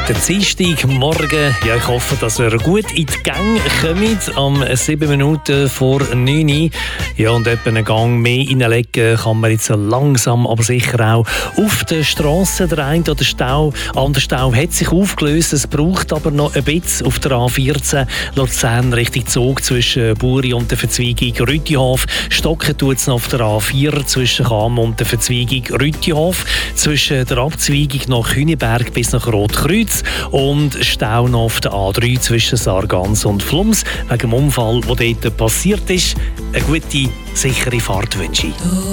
Der Dienstagmorgen. Ja, ich hoffe, dass ihr gut in die Gänge kommt. Am 7 Minuten vor 9 Uhr. Ja, und etwa einen Gang mehr reinlegen kann man jetzt langsam, aber sicher auch auf der Strasse. Der eine oder andere Stau hat sich aufgelöst. Es braucht aber noch ein bisschen auf der A14 Luzern Richtung Zug zwischen Buri und der Verzweigung Rütihof. Stocken tut es noch auf der A4 zwischen Cham und der Verzweigung Rütihof. Zwischen der Abzweigung nach Hüneberg bis nach Rotkreuz. Und Stau noch auf der A3 zwischen Sargans und Flums. Wegen dem Unfall, der dort passiert ist. Eine gute, sichere Fahrt wünsche ich.